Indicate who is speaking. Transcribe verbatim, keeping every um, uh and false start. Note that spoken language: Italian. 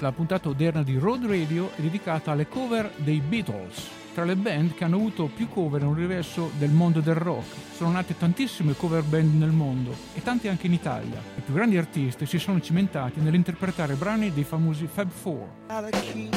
Speaker 1: la puntata odierna di Road Radio è dedicata alle cover dei Beatles. Tra le band che hanno avuto più cover nell'universo del mondo del rock sono nate tantissime cover band nel mondo e tante anche in Italia. I più grandi artisti si sono cimentati nell'interpretare brani dei famosi Fab Four.